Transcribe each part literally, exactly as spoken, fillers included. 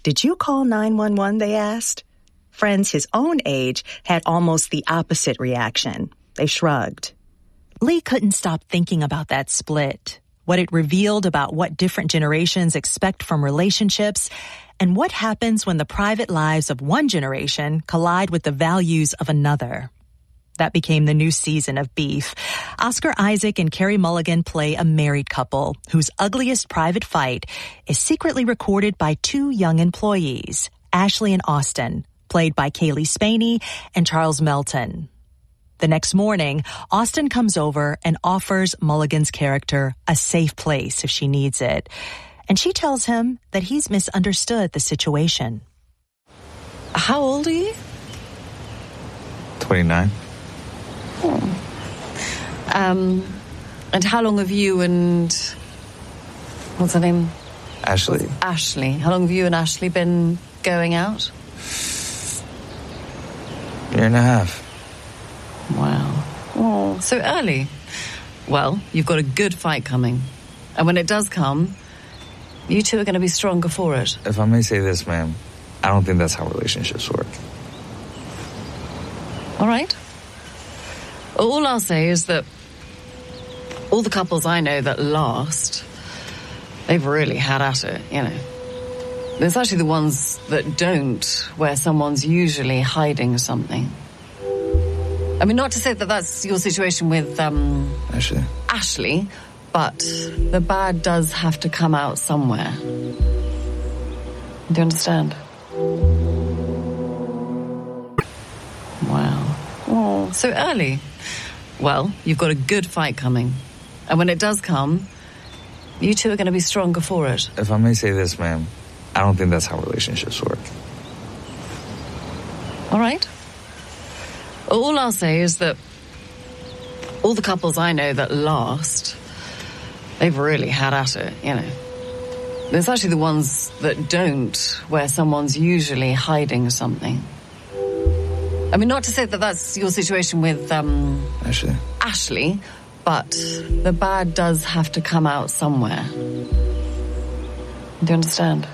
Did you call nine one one, they asked. Friends his own age had almost the opposite reaction. They shrugged. Lee couldn't stop thinking about that split, what it revealed about what different generations expect from relationships, and what happens when the private lives of one generation collide with the values of another. That became the new season of Beef. Oscar Isaac and Carey Mulligan play a married couple whose ugliest private fight is secretly recorded by two young employees, Ashley and Austin, played by Kaylee Spaney and Charles Melton. The next morning, Austin comes over and offers Mulligan's character a safe place if she needs it. And she tells him that he's misunderstood the situation. How old are you? twenty-nine. Hmm. Um, and how long have you and... What's her name? Ashley. Ashley. How long have you and Ashley been going out? Year and a half. Wow. Oh, so early. Well, you've got a good fight coming. And when it does come, you two are going to be stronger for it. If I may say this, ma'am, I don't think that's how relationships work. All right. All I'll say is that all the couples I know that last, they've really had at it, you know. There's actually the ones that don't, where someone's usually hiding something. I mean, not to say that that's your situation with, um... Ashley. Ashley, but the bad does have to come out somewhere. Do you understand? Wow. Oh, so early. Well, you've got a good fight coming. And when it does come, you two are going to be stronger for it. If I may say this, ma'am, I don't think that's how relationships work. All right. All I'll say is that all the couples I know that last, they've really had at it, you know. There's actually the ones that don't, where someone's usually hiding something. I mean, not to say that that's your situation with, um... Ashley. Ashley, but the bad does have to come out somewhere. Do you understand?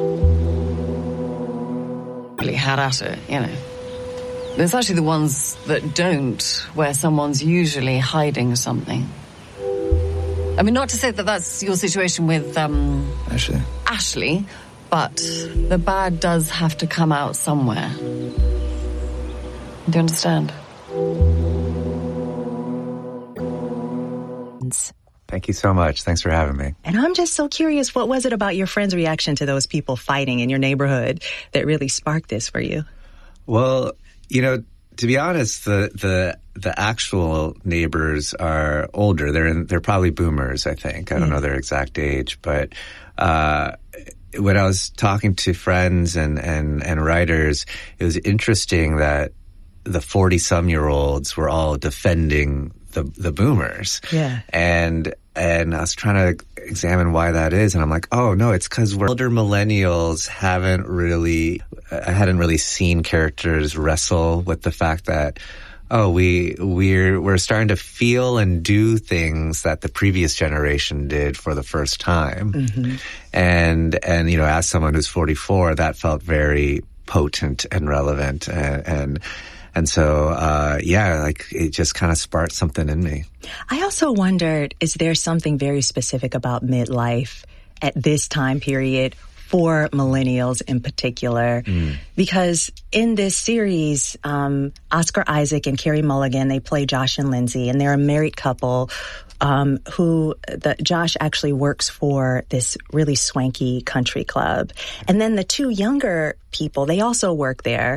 Really had at it, you know. There's actually the ones that don't, where someone's usually hiding something. I mean, not to say that that's your situation with, um... Ashley. Ashley, but the bad does have to come out somewhere. Do you understand? Thank you so much. Thanks for having me. And I'm just so curious, what was it about your friend's reaction to those people fighting in your neighborhood that really sparked this for you? Well, you know, to be honest, the the the actual neighbors are older. They're in, they're probably boomers, I think. I don't mm. know their exact age, but uh when I was talking to friends and and and writers, it was interesting that the forty-some-year-olds were all defending the the boomers. Yeah. And and I was trying to examine why that is, and I'm like, oh no, it's because we're older millennials haven't really, I hadn't really seen characters wrestle with the fact that, oh, we we're we're starting to feel and do things that the previous generation did for the first time. Mm-hmm. And and you know, as someone who's forty-four, that felt very potent and relevant, and and, and so uh yeah, like it just kind of sparked something in me. I also wondered, is there something very specific about midlife at this time period for millennials in particular? Mm. Because in this series, um, Oscar Isaac and Carey Mulligan, they play Josh and Lindsay, and they're a married couple um, who the, Josh actually works for this really swanky country club. And then the two younger people, they also work there.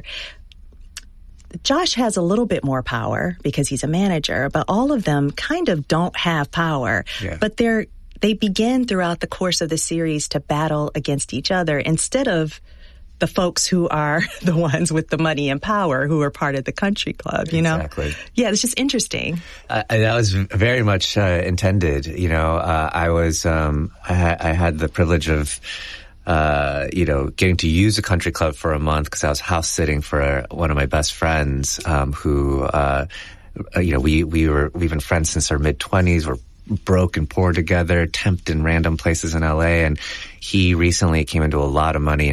Josh has a little bit more power because he's a manager, but all of them kind of don't have power. Yeah. But they're They begin throughout the course of the series to battle against each other instead of the folks who are the ones with the money and power who are part of the country club, you know? Exactly. Yeah, it's just interesting. Uh, that was very much uh, intended. You know, uh, I was, um, I, ha- I had the privilege of, uh, you know, getting to use a country club for a month because I was house sitting for one of my best friends, um, who, uh, you know, we, we were, we've been friends since our mid twenties. We're broke and poor together, temped in random places in L A, and he recently came into a lot of money